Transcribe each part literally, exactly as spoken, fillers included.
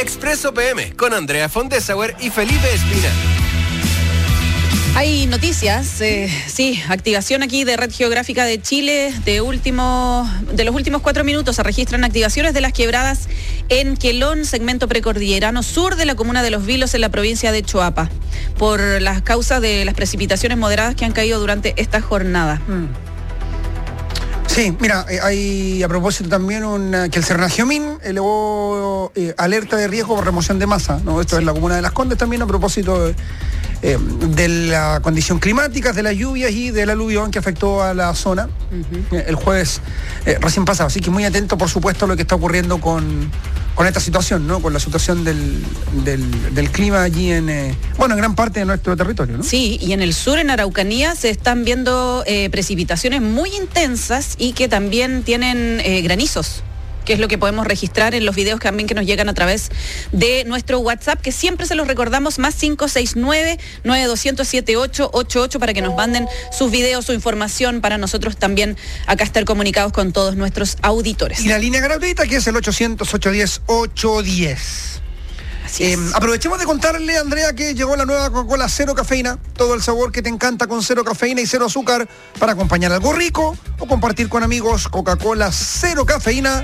Expreso P M con Andrea Fontesauer y Felipe Espina. Hay noticias, eh, sí, activación aquí de Red Geográfica de Chile, de último, de los últimos cuatro minutos se registran activaciones de las quebradas en Quelón, segmento precordillerano sur de la comuna de Los Vilos en la provincia de Choapa, por las causas de las precipitaciones moderadas que han caído durante esta jornada. Mm. Sí, mira, eh, hay a propósito también una, que el Cernagiomín elevó eh, alerta de riesgo por remoción de masa, ¿no? Esto sí. Es la comuna de Las Condes también a propósito de, eh, de la condición climática, de las lluvias y del aluvión que afectó a la zona uh-huh. eh, el jueves eh, recién pasado. Así que muy atento, por supuesto, a lo que está ocurriendo con, con esta situación, ¿no? Con la situación del, del, del clima allí en, eh, bueno, en gran parte de nuestro territorio, ¿no? Sí, y en el sur, en Araucanía, se están viendo eh, precipitaciones muy intensas y que también tienen eh, granizos, que es lo que podemos registrar en los videos que también que nos llegan a través de nuestro WhatsApp, que siempre se los recordamos, más cinco seis nueve, nueve dos cero cero, siete ocho ocho ocho, para que nos manden sus videos, su información, para nosotros también acá estar comunicados con todos nuestros auditores. Y la línea gratuita, que es el ochocientos, ochocientos diez, ochocientos diez. Eh, aprovechemos de contarle, Andrea, que llegó la nueva Coca-Cola cero cafeína, todo el sabor que te encanta con cero cafeína y cero azúcar para acompañar algo rico o compartir con amigos. Coca-Cola cero cafeína,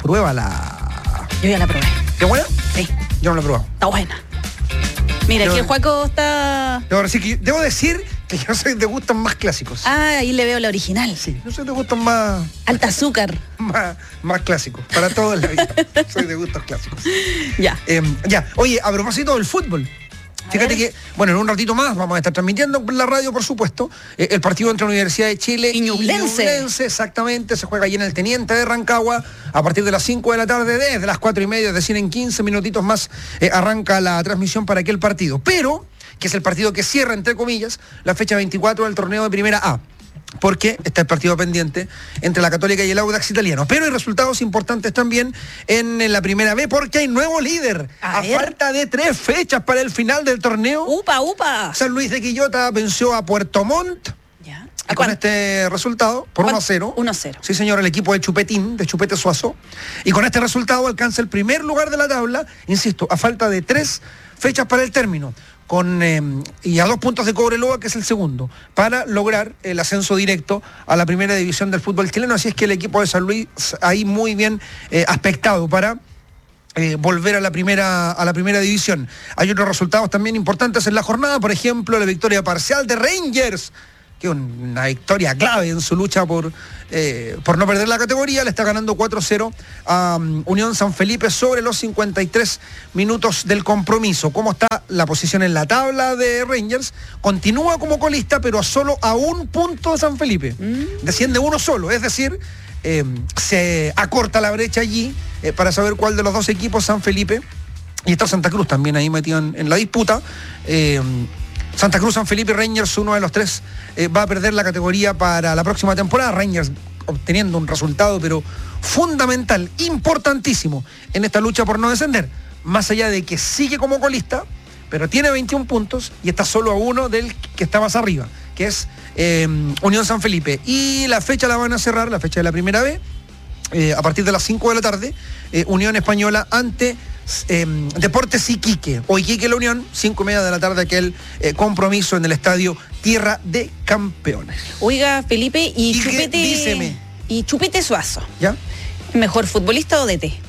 pruébala. Yo ya la probé. ¿Qué buena? Sí. Yo no la he probado. Está buena. Mira, Debo, aquí el Juaco está... Debo decir, que, debo decir que yo soy de gustos más clásicos. Ah, ahí le veo la original. Sí, yo soy de gustos más... Alta azúcar. Más, más clásicos, para todo en la vida. Soy de gustos clásicos. Ya. Eh, ya, oye, a propósito del fútbol. A Fíjate ver. que, bueno, en un ratito más vamos a estar transmitiendo en la radio, por supuesto, eh, el partido entre la Universidad de Chile y Ñublense. y Ñublense, exactamente, se juega allí en el Teniente de Rancagua a partir de las cinco de la tarde, desde las cuatro y media, es decir, en quince minutitos más eh, arranca la transmisión para aquel partido. Pero, que es el partido que cierra, entre comillas, la fecha veinticuatro del torneo de Primera A. Porque está el partido pendiente entre la Católica y el Audax italiano. Pero hay resultados importantes también en, en la Primera B, porque hay nuevo líder. A, a falta de tres fechas para el final del torneo. ¡Upa, upa! San Luis de Quillota venció a Puerto Montt. Ya. Y con este resultado, por uno a cero. uno a cero. Sí, señor, el equipo de Chupetín, de Chupete Suazo. Y con este resultado alcanza el primer lugar de la tabla, insisto, a falta de tres fechas para el término. Con, eh, y a dos puntos de Cobreloa, que es el segundo, para lograr el ascenso directo a la primera división del fútbol chileno. Así es que el equipo de San Luis ahí muy bien eh, aspectado para eh, volver a la primera a la primera división. Hay otros resultados también importantes en la jornada, por ejemplo, la victoria parcial de Rangers, que es una victoria clave en su lucha por, eh, por no perder la categoría. Le está ganando cuatro cero a um, Unión San Felipe sobre los cincuenta y tres minutos del compromiso. ¿Cómo está la posición en la tabla de Rangers? Continúa como colista, pero solo a un punto de San Felipe. Mm. Desciende uno solo, es decir, eh, se acorta la brecha allí eh, para saber cuál de los dos equipos, San Felipe, y está Santa Cruz también ahí metido en, en la disputa. Eh, Santa Cruz, San Felipe y Rangers, uno de los tres eh, va a perder la categoría para la próxima temporada. Rangers obteniendo un resultado pero fundamental, importantísimo en esta lucha por no descender, más allá de que sigue como colista, pero tiene veintiún puntos y está solo a uno del que está más arriba, que es eh, Unión San Felipe. Y la fecha la van a cerrar, la fecha de la Primera B, eh, a partir de las cinco de la tarde, eh, Unión Española ante Eh, Deportes Iquique, o Iquique la Unión, cinco y media de la tarde, aquel eh, compromiso en el estadio Tierra de Campeones. Oiga, Felipe, y, y Chupete. Díceme. Y Chupete Suazo. ¿Ya? ¿Mejor futbolista o D T?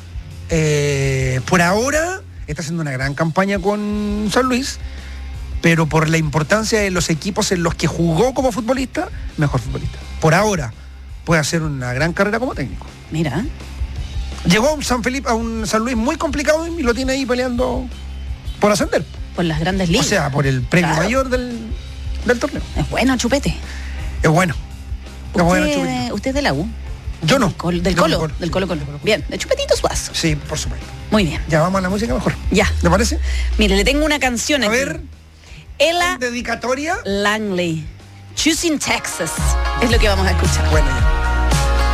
Eh, por ahora está haciendo una gran campaña con San Luis, pero por la importancia de los equipos en los que jugó como futbolista, mejor futbolista. Por ahora puede hacer una gran carrera como técnico. Mira. Llegó a un San Felipe, a un San Luis muy complicado y lo tiene ahí peleando por ascender. Por las grandes ligas. O sea, por el premio claro. mayor del, del torneo. Es bueno, Chupete. Es bueno. Es ¿Usted, bueno, Chupete. ¿Usted es de la U? Yo no. Del Colo, del Yo Colo, mejor, del sí. Colo Colo. Bien, de Chupetito Suazo. Sí, por supuesto. Muy bien. Ya vamos a la música mejor. Ya. ¿Te parece? Mire, le tengo una canción A aquí. ver. Ella ¿Dedicatoria? Langley. Choosing Texas. Es lo que vamos a escuchar. Bueno, ya.